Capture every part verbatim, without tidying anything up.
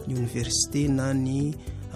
ny université na ny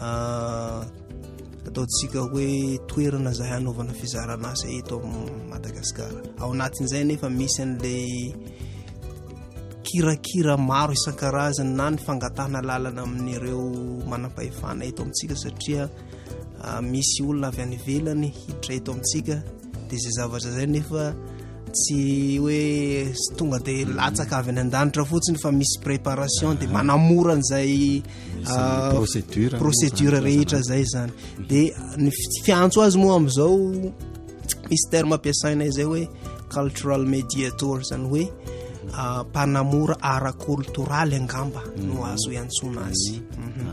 ataontsika hoe toerana zay hanaovana fizarana asa eto Madagasikara. Ao anatin'izay nefa misy an'ilay kirakira maro isan-karazany na ny fangatahana lalana amin'ireo manam-pahefana eto amintsika satria misy olona avy any ivelany hiditra eto amintsika dia izay zavatra zay nefa tsy hoe tonga dia latsaka avy any an-danitra fotsiny fa misy préparation dia manamora an'izay procédure rehetra zay zany. Dia ny fiantso azy moa amin'izao misy terme ampiasaina izay hoe cultural mediator, zany hoe mpanamora ara-kultoraly angamba no azo iantsona azy.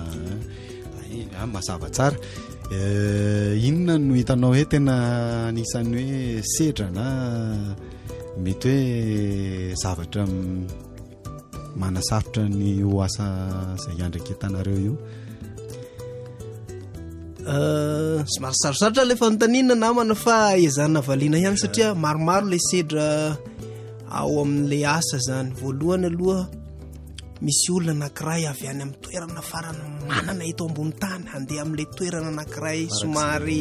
Mazava tsara. Inona no hitanao hoe tena anisan'ny hoe sedra na mety hoe zavatra manasarotra ny ho asa izay iandraikentanareo io? Somary sarosarotra ilay fanontaniana namana fa iazana valiana ihany satria maromaro ilay sedra ao amin'ilay asa zany. Voalohany aloha misy olona anankiray avy any amin'ny toerana farany manana eto ambony tany handeha amin'ilay toerana anankiray somary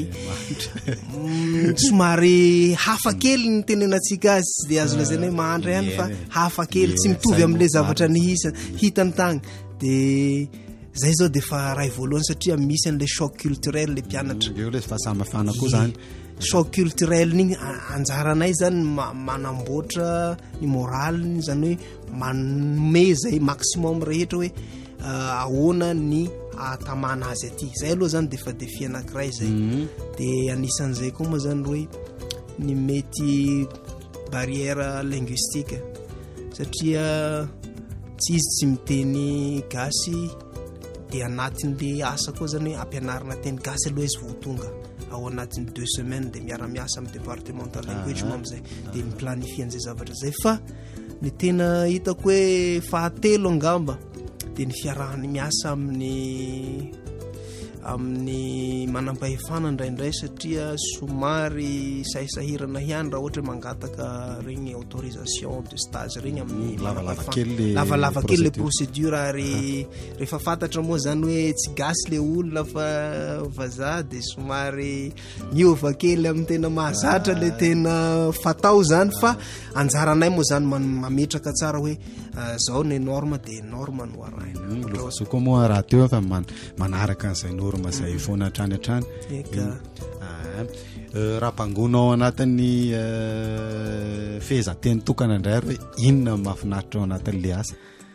somary hafa kely ny tenenantsika azy dia azo lazaina hoe mahandra ihany fa hafa kely tsy mitovy amin'ilay zavatra ny hitany tany. Dia zay zao dia fa ray voalohany satria misy an'ilay choc culturel le mpianatra eo le fahasamihafana koa zany. Choc culturel igny anjaranay zany manamboatra ny morale, zany hoe manome zay maximum rehetra hoe ahoana ny atamana azy aty. Zay aloha zany dia fa défi anankiray zay. Dia anisan'izay koa moa zany hoe ny mety barrière linguistique satria tsy izy tsy miteny gasy dia anatin'le asa koa zany hoe ampianarana teny gasy aloha izy vao tonga. Ao anatin'ny deux semaines dia miara-miasa amin'ny départemental language moa amin'izay dia miplanifie an'izay zavatra zay. Fa ny tena hitako hoe fahatelo angamba dia ny fiarahany miasa amin'ny amin'ny manam-pahefana indraindray satria somary sahisahirana ihany raha ohatra mangataka regny autorisation de stage regny amin'ny lavalava kely le procédure. Ary rehefa fantatra moa zany hoe tsy gasy le olona fa vazaha dia somary miova kely amin'ny tena mahazatra le tena fatao zany. Fa anjaranay moa zany mametraka tsara hoe zao ny norme dia norme no arahina. So koa moa raha teo fa manaraka an'izay norme zay foana hatrany hatrany. Raha mpangonao anatin'ny fehezanteny tokana indray hoe inona mahafinaritra ao anatin'le asa?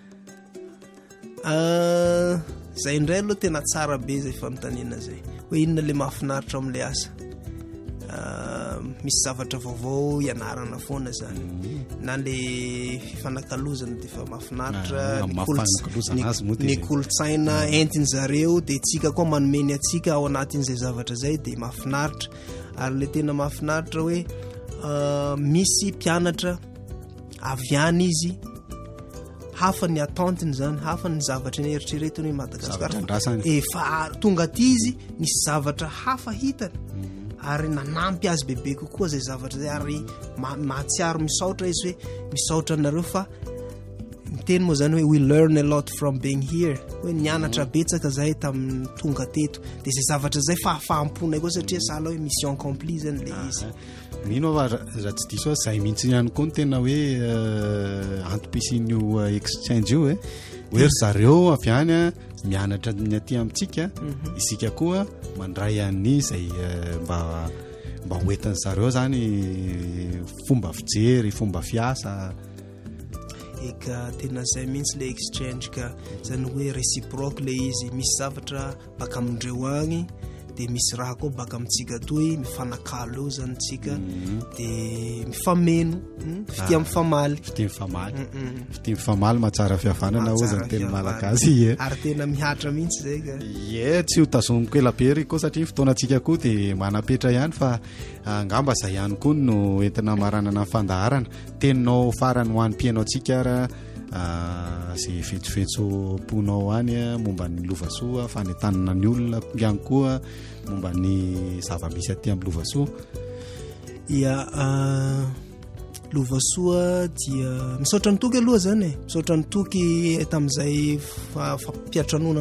Zay indray aloha tena tsara be zay fanontaniana zay hoe inona le mahafinaritra ao amin'le asa. Misy zavatra vaovao ianarana foana zany na le fifanakalozana dia fa mahafinaritra ny kolotsaina entiny zareo dia tsika koa manomeny atsika ao anatin'izay zavatra zay dia mahafinaritra. Ary le tena mahafinaritra hoe misy mpianatra avy any izy hafa ny attentiny zany, hafa ny zavatra ny eritreretiny hoe Madagasikara efa tonga aty izy nisy zavatra hafa hitany ary nanampy azy bebe kokoa zay zavatra zay. Ary mahatsiaro misaotra izy hoe misaotra anareo fa miteny moa zany hoe we learn a lot from being here, hoe nianatra betsaka zahay tamin'ny tonga teto. Dia zay zavatra zay fahafahamponay koa satria sahala hoe mission accomplie zany le izy. Mino va raha tsy diso zay mihitsy ihany koa ny tena hoe antom-pisin'io exchange io hoe hoe zareo avy any mianatra ny aty amintsika, isika koa mandray any zay mba mba hoentin zareo zany fomba fijery, fomba fiasa. Eka tena zay mihitsy le exchange ka zany hoe réciproque le izy. Misy zavatra baka amindreo agny dia misy raha koa baka amintsika toy mifanakalo eo zany tsika dia mifameno fitia mifamaly fitia mifamaly fitia mifamaly mahatsara fihavanana ho zany teny malagasy. Ary tena mihatra mihitsy zay ka ye tsy ho tazomiko elabery koa satria fotoanantsika koa dia manapetra ihany fa angamba zay ihany koa no entina maranana fandaharana. Teninao farany ho an'ny mpiainao antsika raha zay fetsofetso-ponao any momba ny Lovasoa, fanetanana ny olona ihany koa momba ny zava-misy aty amin'ny Lovasoa. Ia Lovasoa dia misaotra ny toky aloha zany e, misaotra ny toky tamin'izay fampiatranona